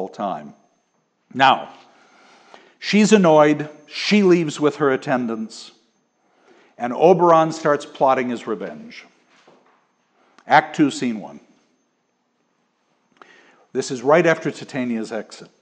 all time. Now, she's annoyed. She leaves with her attendants. And Oberon starts plotting his revenge. Act 2, Scene 1. This is right after Titania's exit.